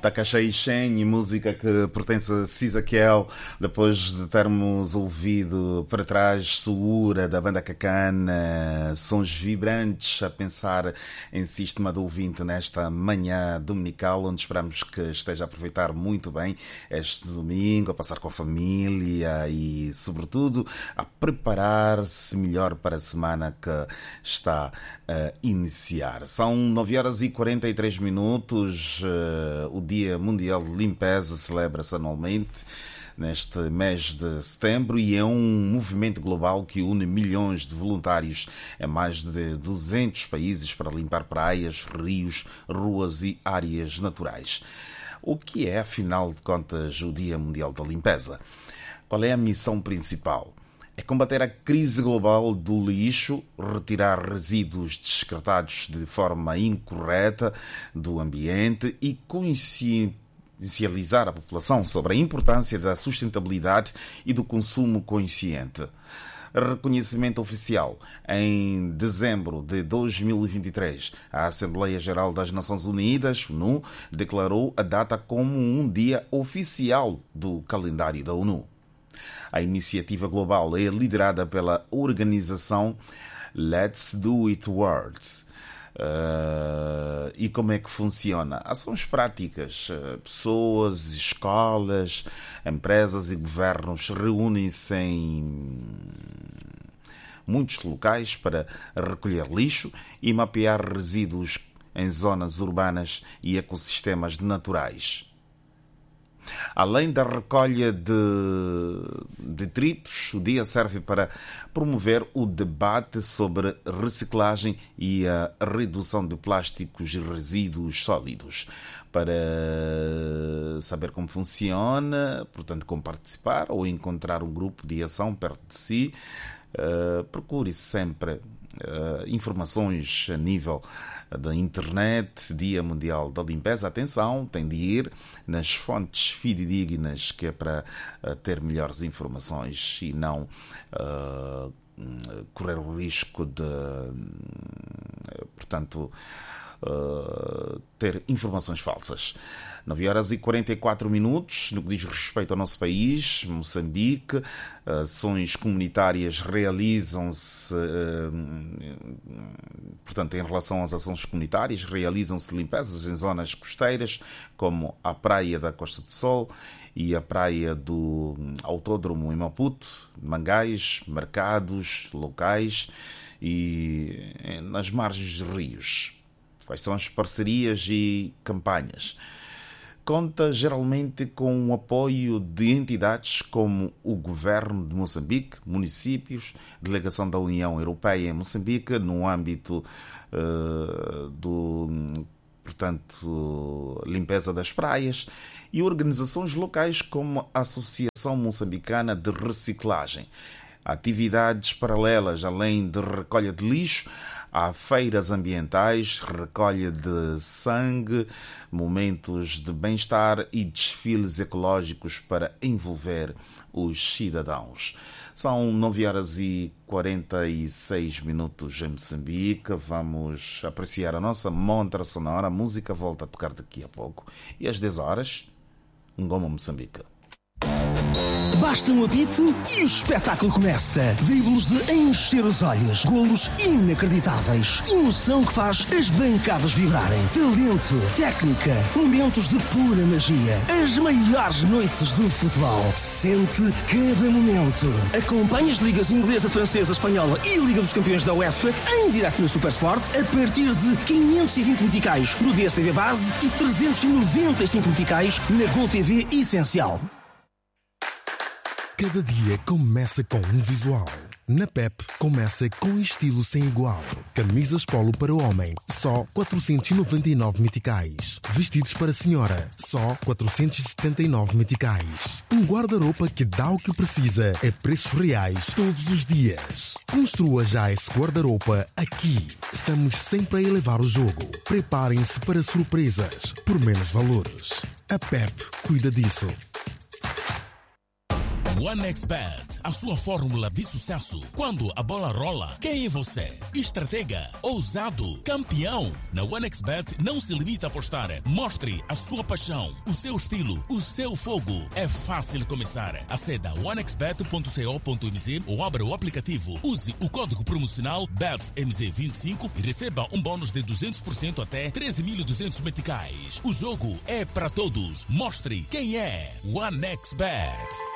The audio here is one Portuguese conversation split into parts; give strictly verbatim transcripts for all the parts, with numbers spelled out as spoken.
Takashai Shen, música que pertence a Sizakiel, depois de termos ouvido para trás Suura da banda Cacana, sons vibrantes a pensar em sistema do ouvinte nesta manhã dominical, onde esperamos que esteja a aproveitar muito bem este domingo, a passar com a família e, sobretudo, a preparar-se melhor para a semana que está a iniciar. São nove horas e quarenta e três minutos, o Dia Mundial de Limpeza celebra-se anualmente neste mês de setembro e é um movimento global que une milhões de voluntários em mais de duzentos países para limpar praias, rios, ruas e áreas naturais. O que é, afinal de contas, o Dia Mundial da Limpeza? Qual é a missão principal? É combater a crise global do lixo, retirar resíduos descartados de forma incorreta do ambiente e consciencializar a população sobre a importância da sustentabilidade e do consumo consciente. Reconhecimento oficial. Em dezembro de dois mil e vinte e três, a Assembleia Geral das Nações Unidas, ONU, declarou a data como um dia oficial do calendário da ONU. A iniciativa global é liderada pela organização Let's Do It World. Uh, e como é que funciona? Ações práticas. Pessoas, escolas, empresas e governos reúnem-se em muitos locais para recolher lixo e mapear resíduos em zonas urbanas e ecossistemas naturais. Além da recolha de detritos, o dia serve para promover o debate sobre reciclagem e a redução de plásticos e resíduos sólidos. Para saber como funciona, portanto, como participar ou encontrar um grupo de ação perto de si, uh, procure sempre uh, informações a nível da internet, Dia Mundial da Limpeza. Atenção, tem de ir nas fontes fidedignas, que é para uh, ter melhores informações e não uh, correr o risco de, uh, portanto, uh, ter informações falsas. nove horas e quarenta e quatro minutos, no que diz respeito ao nosso país, Moçambique, ações comunitárias realizam-se, portanto, em relação às ações comunitárias, realizam-se limpezas em zonas costeiras, como a Praia da Costa do Sol e a Praia do Autódromo em Maputo, Mangais, mercados locais e nas margens de rios. Quais são as parcerias e campanhas? Conta geralmente com o apoio de entidades como o Governo de Moçambique, municípios, Delegação da União Europeia em Moçambique, no âmbito uh, do, portanto, limpeza das praias, e organizações locais como a Associação Moçambicana de Reciclagem. Atividades paralelas, além de recolha de lixo, há feiras ambientais, recolha de sangue, momentos de bem-estar e desfiles ecológicos para envolver os cidadãos. São nove horas e quarenta e seis minutos em Moçambique. Vamos apreciar a nossa montra sonora. A música volta a tocar daqui a pouco. E às dez horas, um Goma Moçambique. Basta um apito e o espetáculo começa. Dribles de encher os olhos, golos inacreditáveis, emoção que faz as bancadas vibrarem, talento, técnica, momentos de pura magia, as maiores noites do futebol. Sente cada momento. Acompanhe as ligas inglesa, francesa, espanhola e Liga dos Campeões da UEFA em direto no Supersport a partir de quinhentos e vinte meticais no D S T V Base e trezentos e noventa e cinco meticais na Gol T V Essencial. Cada dia começa com um visual. Na P E P começa com estilo sem igual. Camisas polo para o homem, só quatrocentos e noventa e nove meticais. Vestidos para a senhora, só quatrocentos e setenta e nove meticais. Um guarda-roupa que dá o que precisa a preços reais todos os dias. Construa já esse guarda-roupa aqui. Estamos sempre a elevar o jogo. Preparem-se para surpresas por menos valores. A P E P cuida disso. OneXBet, a sua fórmula de sucesso. Quando a bola rola, quem é você? Estratega, ousado, campeão. Na OneXBet não se limita a apostar. Mostre a sua paixão, o seu estilo, o seu fogo. É fácil começar. Aceda a one x bet ponto co ponto m z ou abra o aplicativo. Use o código promocional B E T S M Z vinte e cinco e receba um bônus de duzentos por cento até treze mil e duzentos meticais. O jogo é para todos. Mostre quem é OneXBet.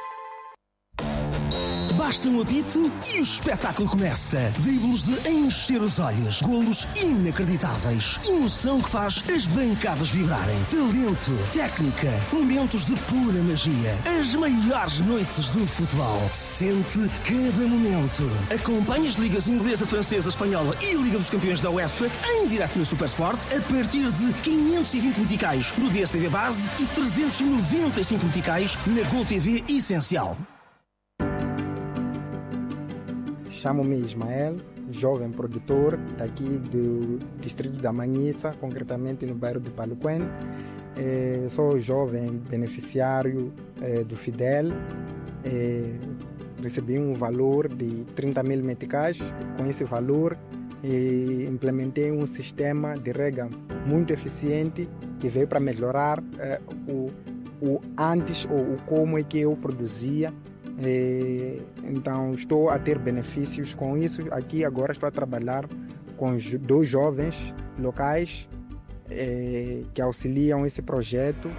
Basta um apito e o espetáculo começa. Dribles de encher os olhos. Golos inacreditáveis. Emoção que faz as bancadas vibrarem. Talento, técnica, momentos de pura magia. As maiores noites do futebol. Sente cada momento. Acompanhe as ligas inglesa, francesa, espanhola e Liga dos Campeões da UEFA em direto no Supersport a partir de quinhentos e vinte meticais no D S T V Base e trezentos e noventa e cinco meticais na Gol T V Essencial. Chamo-me Ismael, jovem produtor daqui do distrito da Manhissa, concretamente no bairro de Paluquén. Eh, sou jovem beneficiário eh, do Fidel. Eh, recebi um valor de trinta mil meticais. Com esse valor, eh, implementei um sistema de rega muito eficiente que veio para melhorar eh, o, o antes ou o como é que eu produzia. Então estou a ter benefícios com isso. Aqui agora estou a trabalhar com dois jovens locais eh, que auxiliam esse projeto.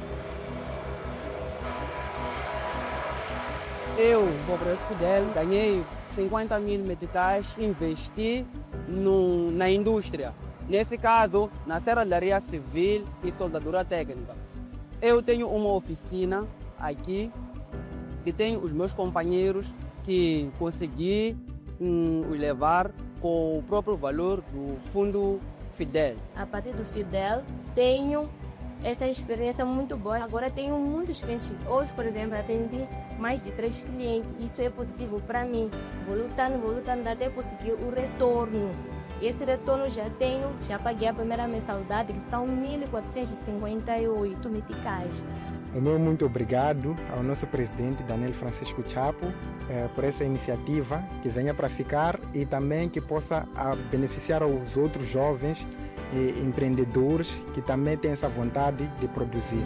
Eu, com o projeto Fidel, ganhei cinquenta mil meticais, investi no, na indústria. Nesse caso, na serralharia civil e soldadura técnica. Eu tenho uma oficina aqui que tem os meus companheiros que consegui hum, os levar com o próprio valor do Fundo Fidel. A partir do Fidel, tenho essa experiência muito boa. Agora tenho muitos clientes. Hoje, por exemplo, atendi mais de três clientes. Isso é positivo para mim. Vou lutando, vou lutando até conseguir o retorno. Esse retorno já tenho, já paguei a primeira mensalidade, que são mil quatrocentos e cinquenta e oito meticais. O meu muito obrigado ao nosso presidente Daniel Francisco Chapo eh, por essa iniciativa que venha para ficar e também que possa a, beneficiar aos outros jovens e empreendedores que também têm essa vontade de produzir.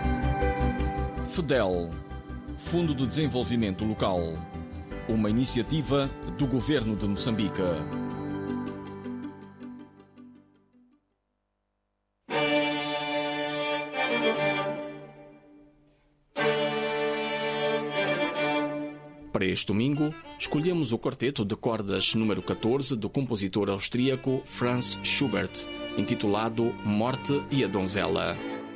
Fidel, Fundo de Desenvolvimento Local, uma iniciativa do Governo de Moçambique. Para este domingo, escolhemos o quarteto de cordas número catorze do compositor austríaco Franz Schubert, intitulado Morte e a Donzela.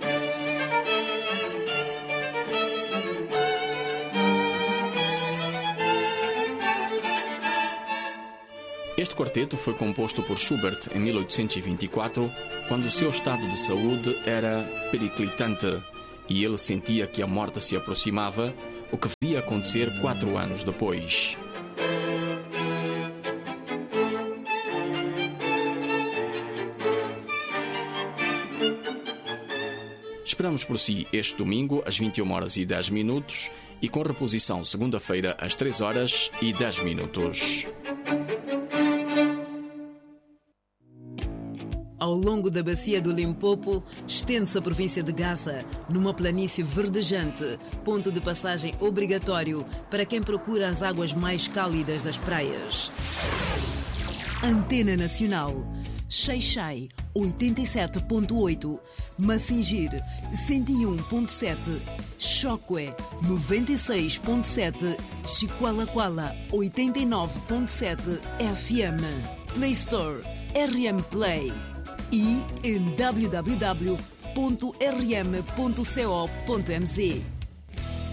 Este quarteto foi composto por Schubert em mil oitocentos e vinte e quatro, quando o seu estado de saúde era periclitante e ele sentia que a morte se aproximava, o que viria a acontecer quatro anos depois. Esperamos por si este domingo às vinte e uma horas e dez minutos e com reposição segunda-feira às três horas e dez minutos. Ao longo da bacia do Limpopo, estende-se a província de Gaza, numa planície verdejante, ponto de passagem obrigatório para quem procura as águas mais cálidas das praias. Antena Nacional, Xai-Xai, oitenta e sete ponto oito, Massingir, cento e um ponto sete, Choque, noventa e seis ponto sete, Chiqualaquala, oitenta e nove ponto sete F M, Play Store, R M Play. E em w w w ponto r m ponto co ponto m z.